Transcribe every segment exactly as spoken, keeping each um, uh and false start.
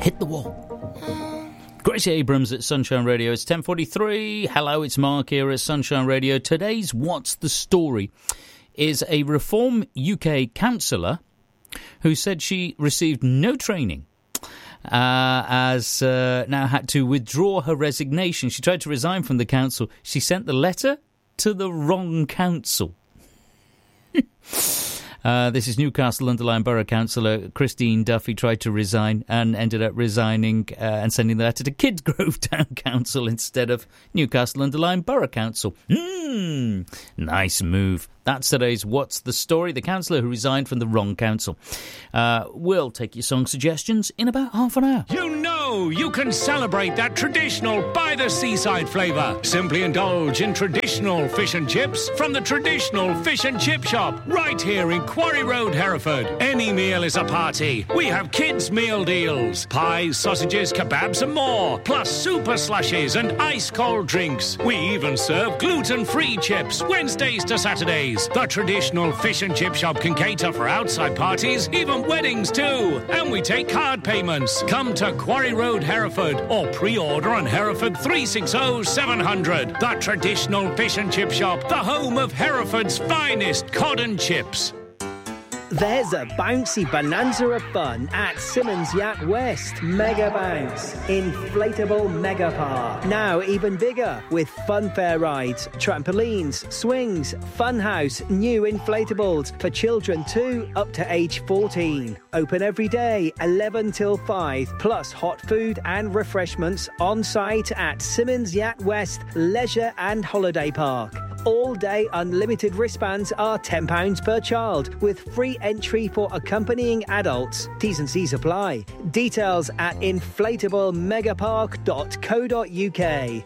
hit the wall. Gracie Abrams at Sunshine Radio. It's ten forty-three. Hello, it's Mark here at Sunshine Radio. Today's What's the Story is a Reform U K councillor who said she received no training, uh, as uh, now had to withdraw her resignation. She tried to resign from the council. She sent the letter to the wrong council. Uh, this is Newcastle Underline Borough Councillor Christine Duffy tried to resign and ended up resigning uh, and sending the letter to Kidsgrove Town Council instead of Newcastle Underline Borough Council. Hmm, nice move. That's today's What's the Story? The councillor who resigned from the wrong council. Uh, we'll take your song suggestions in about half an hour. You know you can celebrate that traditional by-the-seaside flavour. Simply indulge in traditional fish and chips from the traditional fish and chip shop right here in Quarry Road, Hereford. Any meal is a party. We have kids' meal deals. Pies, sausages, kebabs and more. Plus super slushies and ice-cold drinks. We even serve gluten-free chips Wednesdays to Saturdays. The traditional fish and chip shop can cater for outside parties, even weddings too. And we take card payments. Come to Quarry Road, Hereford, or pre-order on Hereford three six zero seven hundred. The traditional fish and chip shop, the home of Hereford's finest cod and chips. There's a bouncy bonanza of fun at Simmons Yacht West. Mega Bounce. Inflatable Mega Park. Now even bigger with funfair rides, trampolines, swings, funhouse, new inflatables for children too up to age fourteen. Open every day, eleven till five, plus hot food and refreshments on site at Simmons Yacht West Leisure and Holiday Park. All-day unlimited wristbands are ten pounds per child, with free entry for accompanying adults. T's and C's apply. Details at inflatable megapark dot co dot uk.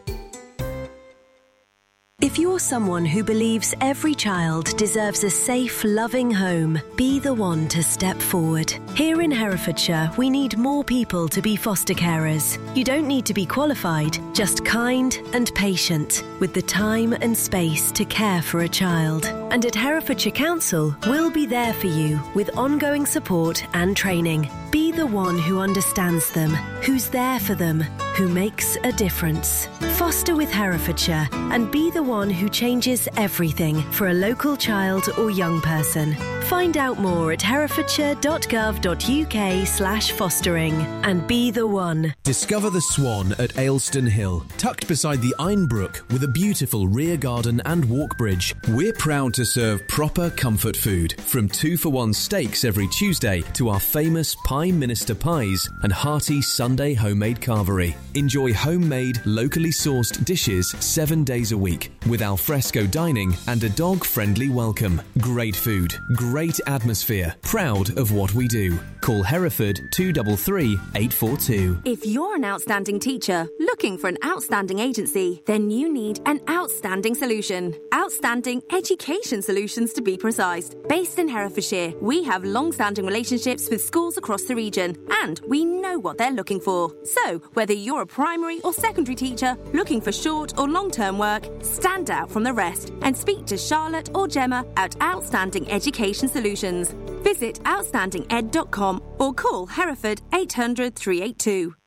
If you're someone who believes every child deserves a safe, loving home, be the one to step forward. Here in Herefordshire, we need more people to be foster carers. You don't need to be qualified, just kind and patient, with the time and space to care for a child. And at Herefordshire Council, we'll be there for you with ongoing support and training. Be the one who understands them, who's there for them, who makes a difference. Foster with Herefordshire and be the one who changes everything for a local child or young person. Find out more at herefordshire dot gov dot uk slash fostering and be the one. Discover the Swan at Aylstone Hill, tucked beside the Aynbrook with a beautiful rear garden and walk bridge. We're proud to serve proper comfort food, from two-for-one steaks every Tuesday to our famous Pie Minister pies and hearty Sunday homemade carvery. Enjoy homemade, locally sourced dishes seven days a week with alfresco dining and a dog-friendly welcome. Great food, great atmosphere, proud of what we do. Call Hereford two three three, eight four two. If you're an outstanding teacher looking for an outstanding agency, then you need an outstanding solution. Outstanding Education Solutions, to be precise. Based in Herefordshire, we have long-standing relationships with schools across the region, and we know what they're looking for. So, whether you're a primary or secondary teacher looking for short or long-term work, stand out from the rest and speak to Charlotte or Gemma at Outstanding Education Solutions. Visit outstanding ed dot com or call Hereford eight hundred, three eight two.